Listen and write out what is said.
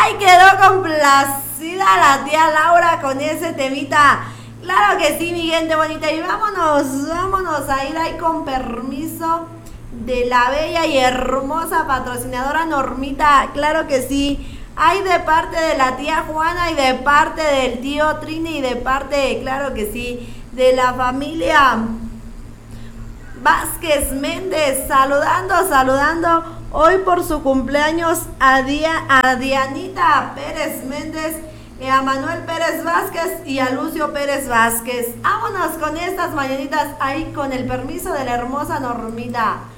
Ay, quedó complacida la tía Laura con ese temita. Claro que sí, mi gente bonita. Y vámonos a ir ahí con permiso de la bella y hermosa patrocinadora Normita. Claro que sí. Hay de parte de la tía Juana y de parte del tío Trini y de parte, claro que sí, de la familia Vázquez Méndez. Saludando hoy por su cumpleaños a Dianita Pérez Méndez, a Manuel Pérez Vázquez y a Lucio Pérez Vázquez. Vámonos con estas mañanitas ahí con el permiso de la hermosa Normita.